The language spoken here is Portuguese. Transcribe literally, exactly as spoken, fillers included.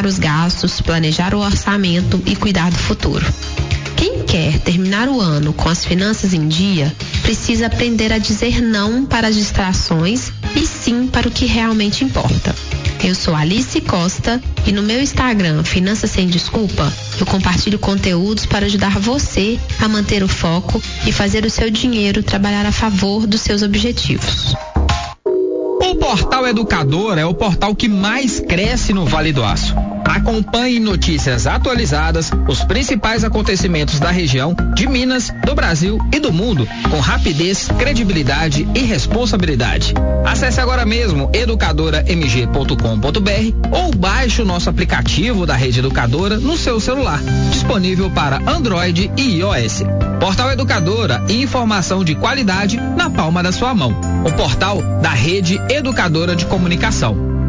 estimar os gastos, planejar o orçamento e cuidar do futuro. Quem quer terminar o ano com as finanças em dia, precisa aprender a dizer não para as distrações e sim para o que realmente importa. Eu sou Alice Costa e no meu Instagram, Finanças Sem Desculpa, eu compartilho conteúdos para ajudar você a manter o foco e fazer o seu dinheiro trabalhar a favor dos seus objetivos. O Portal Educador é o portal que mais cresce no Vale do Aço. Acompanhe notícias atualizadas, os principais acontecimentos da região, de Minas, do Brasil e do mundo, com rapidez, credibilidade e responsabilidade. Acesse agora mesmo educadora m g ponto com ponto b r ou baixe o nosso aplicativo da Rede Educadora no seu celular, disponível para Android e iOS. Portal Educadora, informação de qualidade na palma da sua mão. O portal da Rede Educadora de Comunicação.